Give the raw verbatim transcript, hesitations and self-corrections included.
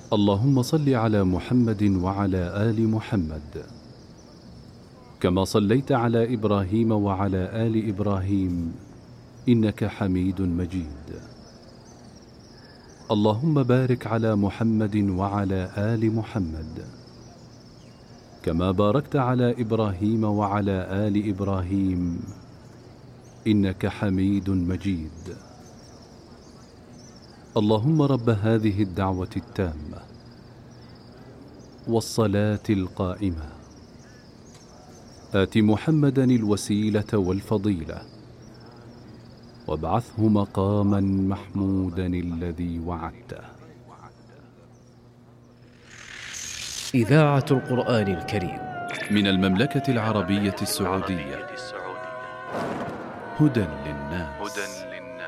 اللهم صل على محمد وعلى آل محمد كما صليت على إبراهيم وعلى آل إبراهيم إنك حميد مجيد. اللهم بارك على محمد وعلى آل محمد كما باركت على إبراهيم وعلى آل إبراهيم إنك حميد مجيد. اللهم رب هذه الدعوة التامة والصلاة القائمة آت محمدا الوسيلة والفضيلة وابعثه مقاما محمودا الذي وعدته. إذاعة القرآن الكريم من المملكة العربية السعودية، هدى